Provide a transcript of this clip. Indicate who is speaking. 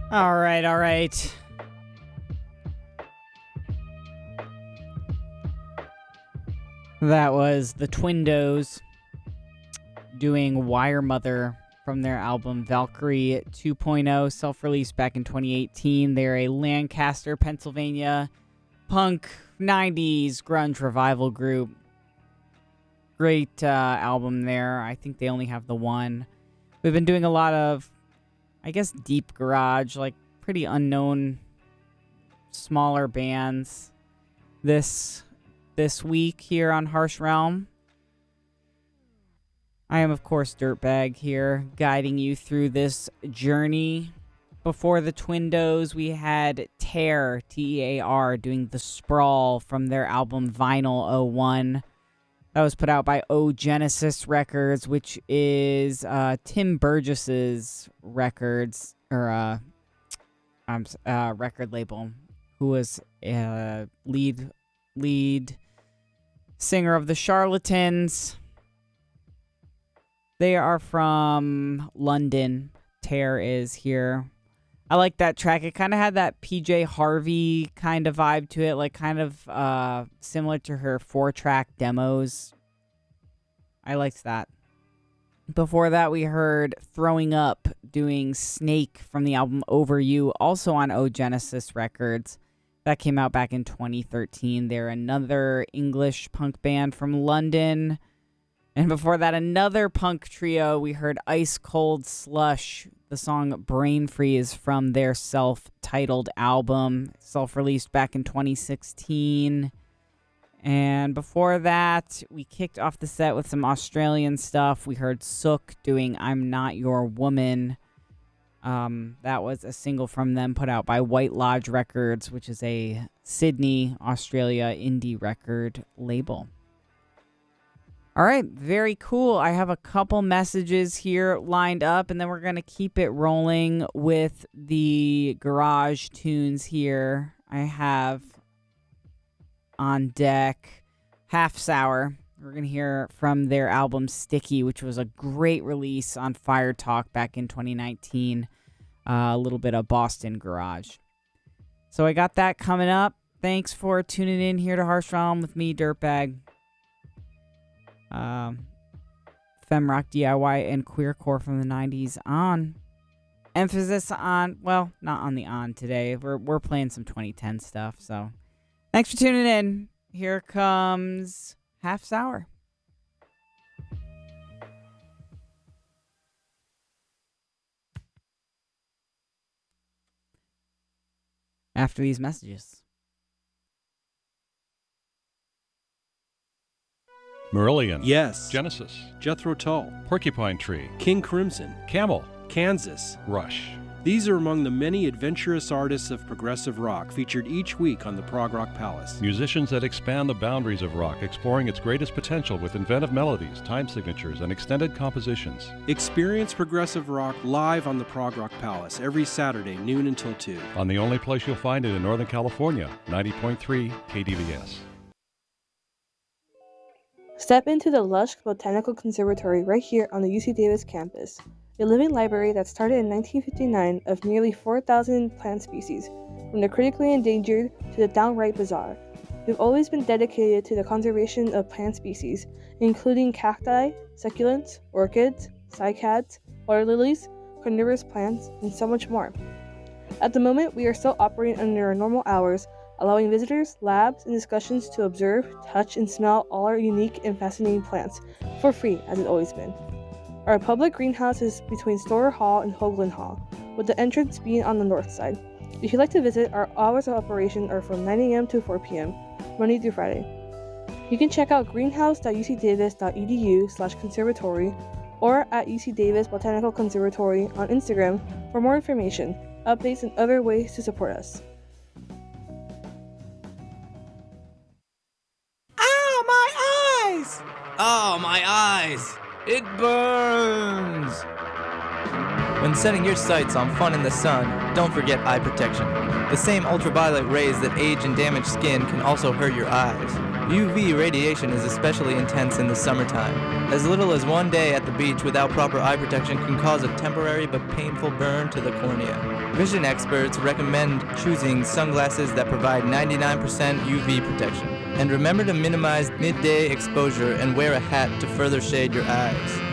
Speaker 1: All right, all right. That was the Twindos doing Wire Mother from their album Valkyrie 2.0, self-released back in 2018. They're a Lancaster, Pennsylvania punk 90s grunge revival group. Great album there. I think they only have the one. We've been doing a lot of, I guess, deep garage, like pretty unknown, smaller bands this week here on Harsh Realm. I am, of course, Dirtbag here, guiding you through this journey. Before the Twindos, we had Tear, T-E-A-R, doing The Sprawl from their album Vinyl '01. That was put out by O Genesis Records, which is Tim Burgess's records, or record label, who was lead singer of the Charlatans. They are from London. Tear is here. I like that track. It kind of had that PJ Harvey kind of vibe to it, like kind of similar to her 4-track demos. I liked that. Before that, we heard Throwing Up doing Snake from the album Over You, also on O Genesis Records. That came out back in 2013. They're another English punk band from London. And before that, another punk trio. We heard Ice Cold Slush. The song Brain Freeze from their self-titled album, self-released back in 2016. And before that, we kicked off the set with some Australian stuff. We heard Sook doing I'm Not Your Woman. That was a single from them put out by White Lodge Records, which is a Sydney, Australia indie record label. All right, very cool. I have a couple messages here lined up, and then we're going to keep it rolling with the garage tunes here. I have on deck Half Sour. We're going to hear from their album Sticky, which was a great release on Fire Talk back in 2019. A little bit of Boston garage. So I got that coming up. Thanks for tuning in here to Harsh Realm with me, Dirtbag. Femrock DIY and queercore from the 90s on. Emphasis on, well, not on the on today. We're playing some 2010 stuff, so thanks for tuning in. Here comes Half Sour. After these messages.
Speaker 2: Marillion.
Speaker 3: Yes.
Speaker 2: Genesis.
Speaker 3: Jethro Tull.
Speaker 2: Porcupine Tree.
Speaker 3: King Crimson.
Speaker 2: Camel.
Speaker 3: Kansas.
Speaker 2: Rush.
Speaker 3: These are among the many adventurous artists of progressive rock featured each week on the Prog Rock Palace.
Speaker 2: Musicians that expand the boundaries of rock, exploring its greatest potential with inventive melodies, time signatures, and extended compositions.
Speaker 3: Experience progressive rock live on the Prog Rock Palace every Saturday, noon until 2.
Speaker 2: On the only place you'll find it in Northern California, 90.3 KDVS.
Speaker 4: Step into the lush Botanical Conservatory right here on the UC Davis campus, a living library that started in 1959 of nearly 4,000 plant species, from the critically endangered to the downright bizarre. We've always been dedicated to the conservation of plant species, including cacti, succulents, orchids, cycads, water lilies, carnivorous plants, and so much more. At the moment, we are still operating under our normal hours, allowing visitors, labs, and discussions to observe, touch, and smell all our unique and fascinating plants, for free, as it's always been. Our public greenhouse is between Storer Hall and Hoagland Hall, with the entrance being on the north side. If you'd like to visit, our hours of operation are from 9 a.m. to 4 p.m., Monday through Friday. You can check out greenhouse.ucdavis.edu/conservatory or at UC Davis Botanical Conservatory on Instagram for more information, updates, and other ways to support us.
Speaker 5: Oh, my eyes! It burns! When setting your sights on fun in the sun, don't forget eye protection. The same ultraviolet rays that age and damage skin can also hurt your eyes. UV radiation is especially intense in the summertime. As little as one day at the beach without proper eye protection can cause a temporary but painful burn to the cornea. Vision experts recommend choosing sunglasses that provide 99% UV protection. And remember to minimize midday exposure and wear a hat to further shade your eyes.